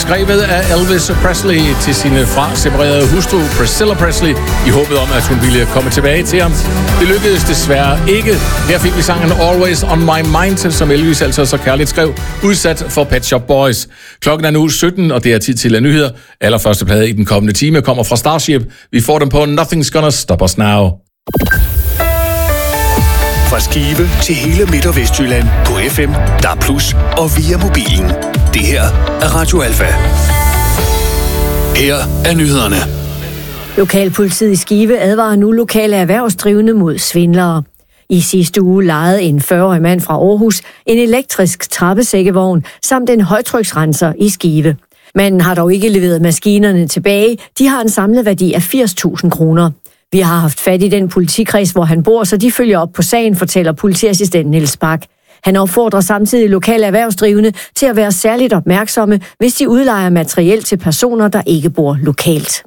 skrevet af Elvis Presley til sine fraseparerede hustru Priscilla Presley, i håbet om, at hun ville komme tilbage til ham. Det lykkedes desværre ikke. Her fik vi sangen Always on My Mind, som Elvis altså så kærligt skrev, udsat for Pet Shop Boys. Klokken er nu 17, og det er tid til nyheder. Allerførste plade i den kommende time kommer fra Starship. Vi får dem på Nothing's Gonna Stop Us Now. Fra Skive til hele Midt- og Vestjylland på FM, DAB+ og via mobilen. Det her er Radio Alfa. Her er nyhederne. Lokalpolitiet i Skive advarer nu lokale erhvervsdrivende mod svindlere. I sidste uge lejede en 40-årig mand fra Aarhus en elektrisk trappesækkevogn samt en højtryksrenser i Skive. Manden har dog ikke leveret maskinerne tilbage. De har en samlet værdi af 80.000 kroner. Vi har haft fat i den politikreds, hvor han bor, så de følger op på sagen, fortæller politiassistent Niels Bak. Han opfordrer samtidig lokale erhvervsdrivende til at være særligt opmærksomme, hvis de udlejer materiel til personer, der ikke bor lokalt.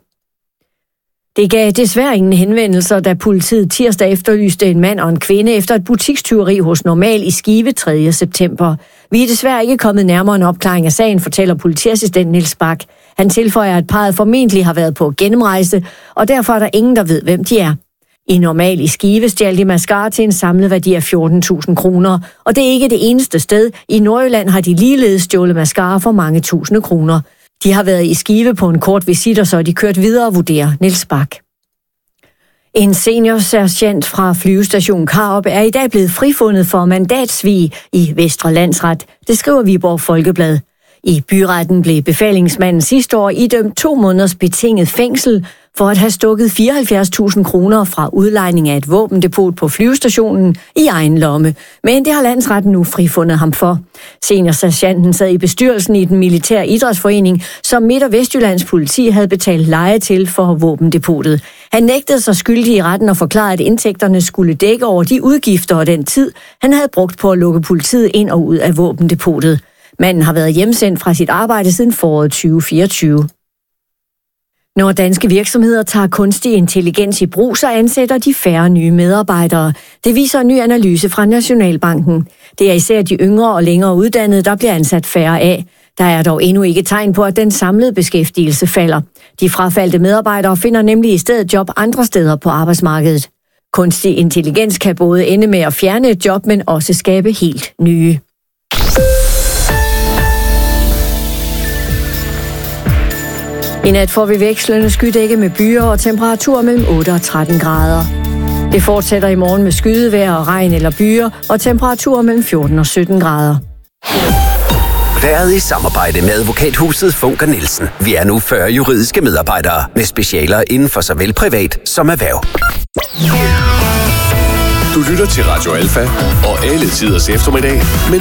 Det gav desværre ingen henvendelser, da politiet tirsdag efterlyste en mand og en kvinde efter et butikstyveri hos Normal i Skive 3. september. Vi er desværre ikke kommet nærmere en opklaring af sagen, fortæller politiassistent Niels Bak. Han tilføjer, at parret formentlig har været på gennemrejse, og derfor er der ingen, der ved, hvem de er. I Normal i Skive stjal de mascara til en samlet værdi af 14.000 kroner, og det er ikke det eneste sted. I Nordjylland har de ligeledes stjålet mascara for mange tusinde kroner. De har været i Skive på en kort visit, og så er de kørt videre, vurderer Niels Bak. En seniorsergent fra flyvestation Karup er i dag blevet frifundet for mandatsvig i Vestre Landsret. Det skriver Viborg Folkeblad. I byretten blev befalingsmanden sidste år idømt 2 måneders betinget fængsel for at have stukket 74.000 kroner fra udlejning af et våbendepot på flyvestationen i egen lomme. Men det har landsretten nu frifundet ham for. Seniorsergenten sad i bestyrelsen i den militære idrætsforening, som Midt- og Vestjyllands politi havde betalt leje til for våbendepotet. Han nægtede sig skyldig i retten og forklarede, at indtægterne skulle dække over de udgifter og den tid, han havde brugt på at lukke politiet ind og ud af våbendepotet. Manden har været hjemsendt fra sit arbejde siden foråret 2024. Når danske virksomheder tager kunstig intelligens i brug, så ansætter de færre nye medarbejdere. Det viser en ny analyse fra Nationalbanken. Det er især de yngre og længere uddannede, der bliver ansat færre af. Der er dog endnu ikke tegn på, at den samlede beskæftigelse falder. De frafaldte medarbejdere finder nemlig i stedet job andre steder på arbejdsmarkedet. Kunstig intelligens kan både ende med at fjerne et job, men også skabe helt nye. I nat får vi vekslende skydække med byer og temperaturer mellem 8 og 13 grader. Det fortsætter i morgen med skydevejr og regn eller byer og temperaturer mellem 14 og 17 grader. Været i samarbejde med advokathuset Funker Nielsen. Vi er nu 40 juridiske medarbejdere med specialer inden for såvel privat som erhverv. Du lytter til Radio Alfa og alle tiders eftermiddag, men